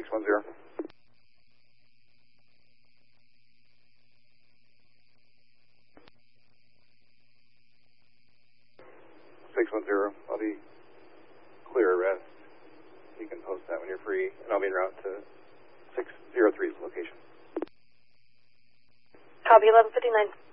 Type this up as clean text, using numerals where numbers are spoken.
610. 610. I'll be clear arrest. You can post that when you're free, and I'll be en route to 603's location. Copy 1159.